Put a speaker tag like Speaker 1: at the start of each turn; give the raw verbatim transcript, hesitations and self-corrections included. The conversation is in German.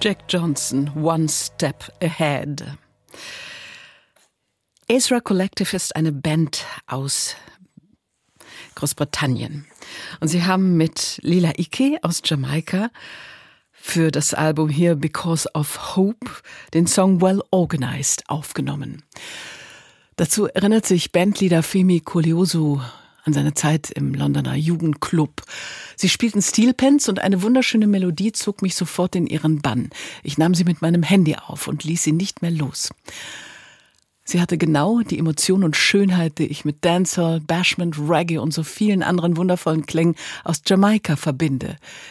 Speaker 1: Jack Johnson, One Step Ahead. Ezra Collective ist eine Band aus Großbritannien. Und sie haben mit Lila Iké aus Jamaika für das Album hier Because of Hope den Song Well Organized aufgenommen. Dazu erinnert sich Bandleader Femi Koleoso an seine Zeit im Londoner Jugendclub. Sie spielten Steelpans und eine wunderschöne Melodie zog mich sofort in ihren Bann. Ich nahm sie mit meinem Handy auf und ließ sie nicht mehr los. Sie hatte genau die Emotion und Schönheit, die ich mit Dancehall, Bashment, Reggae und so vielen anderen wundervollen Klängen aus Jamaika verbinde.